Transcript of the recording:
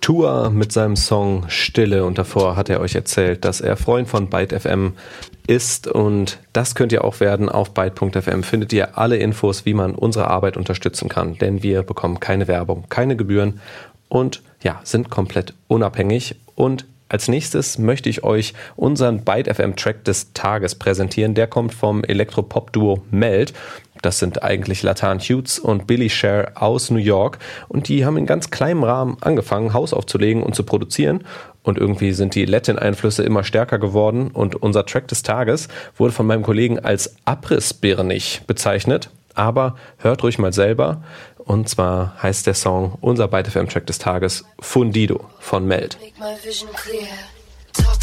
Tour mit seinem Song Stille und davor hat er euch erzählt, dass er Freund von Byte FM ist und das könnt ihr auch werden. Auf byte.fm findet ihr alle Infos, wie man unsere Arbeit unterstützen kann, denn wir bekommen keine Werbung, keine Gebühren und ja, sind komplett unabhängig. Und als nächstes möchte ich euch unseren Byte FM Track des Tages präsentieren. Der kommt vom Elektropop-Duo Melt. Das sind eigentlich Latan Hughes und Billy Sher aus New York und die haben in ganz kleinem Rahmen angefangen, House aufzulegen und zu produzieren und irgendwie sind die Latin-Einflüsse immer stärker geworden und unser Track des Tages wurde von meinem Kollegen als abrissbirnig bezeichnet, aber hört ruhig mal selber und zwar heißt der Song, unser Byte FM Track des Tages, Fundido von Melt. Make my vision clear. Talk